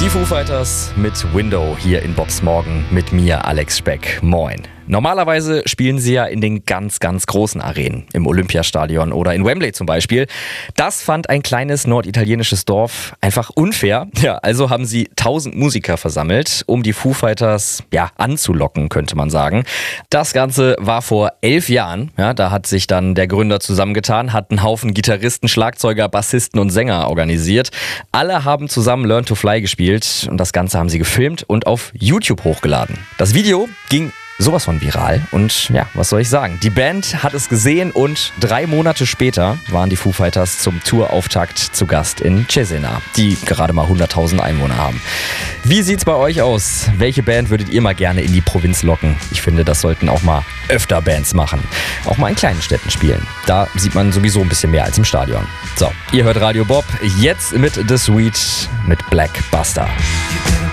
Die Foo Fighters mit Window hier in Bobs Morgen mit mir, Alex Speck. Moin. Normalerweise spielen sie ja in den ganz, ganz großen Arenen, im Olympiastadion oder in Wembley zum Beispiel. Das fand ein kleines norditalienisches Dorf einfach unfair. Ja, also haben sie 1000 Musiker versammelt, um die Foo Fighters anzulocken, könnte man sagen. Das Ganze war vor 11 Jahren. Ja, da hat sich dann der Gründer zusammengetan, hat einen Haufen Gitarristen, Schlagzeuger, Bassisten und Sänger organisiert. Alle haben zusammen Learn to Fly gespielt und das Ganze haben sie gefilmt und auf YouTube hochgeladen. Das Video ging sowas von viral und ja, was soll ich sagen? Die Band hat es gesehen und 3 Monate später waren die Foo Fighters zum Tourauftakt zu Gast in Cesena, die gerade mal 100.000 Einwohner haben. Wie sieht's bei euch aus? Welche Band würdet ihr mal gerne in die Provinz locken? Ich finde, das sollten auch mal öfter Bands machen. Auch mal in kleinen Städten spielen. Da sieht man sowieso ein bisschen mehr als im Stadion. So, ihr hört Radio Bob, jetzt mit The Sweet mit Black Buster.